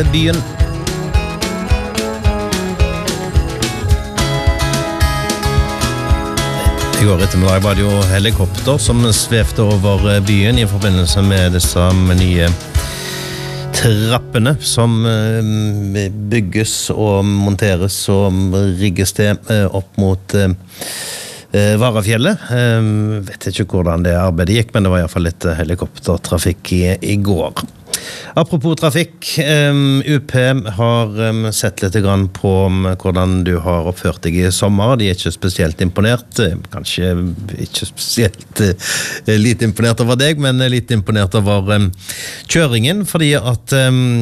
byen. I går ettermiddag var det jo helikopter som svevde over byen I forbindelse med disse nye trappene som bygges og monteres og rigges det opp mot Varafjellet. Vet ikke hvordan det arbeidet gikk, men det var I hvert fall litt helikoptertrafikk I går. Apropos trafikk, UP har sett litt grann på hvordan du har oppført deg I sommer. De ikke spesielt imponert, kanskje ikke spesielt litt imponert over deg, men litt imponert over kjøringen, fordi at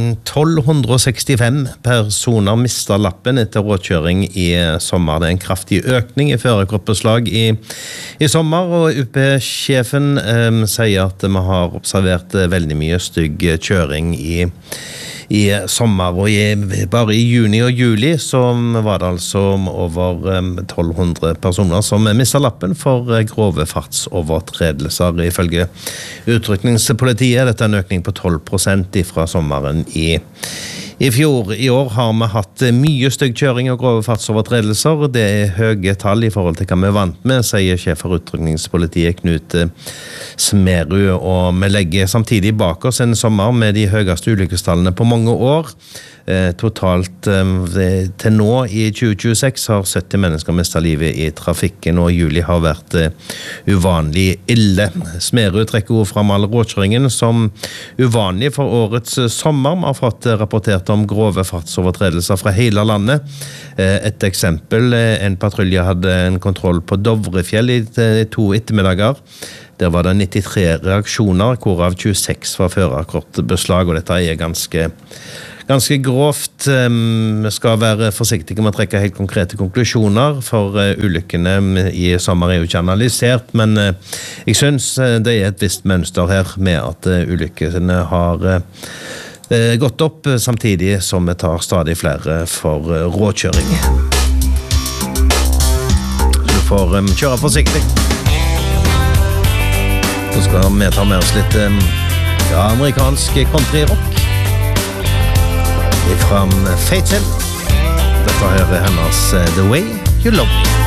1265 personer mistet lappen etter rådkjøring I sommer. Det en kraftig økning I førerkortbeslag I sommer, og UP-sjefen sier at vi har observert veldig mye stygg kjøring I sommer, og bare I juni og juli så var det altså over 1200 personer som mistet lappen for grove fartsovertredelser ifølge utrykningspolitiet. Dette en økning på 12% fra sommeren I fjor. I år har vi hatt mye stygg kjøring og grove fartsovertredelser. Det høye tall I forhold til hva vi vant med, sier sjef for utrykningspolitiet Knut Smerud, og vi legger samtidig bak oss en sommer med de høyeste ulykkestallene på mange år. Totalt til nå I 2026 har 70 mennesker mistet livet I trafikken, og juli har vært uvanlig ille. Smerud trekker ord frem all rådkjøringen som uvanlig for årets sommer. Vi har fått rapportert om grove fartsovertredelser fra hele landet. Et eksempel, en patrulje hadde en kontroll på Dovrefjell I 2 ettermiddager. Der var det 93 reaksjoner, hvorav 26 var førerkortbeslag, og dette ganske grovt. Vi skal være forsiktige med å trekke helt konkrete konklusjoner, for ulykkene I sommer jo ikke analysert, men jeg synes det et visst mønster her med at ulykkene har gått opp, samtidig som vi tar stadig flere for rådkjøring. Du får kjøre forsiktig. Så skal vi ta med oss litt amerikansk country-rock fra Faith Hill. Dette her hennes The Way You Love Me.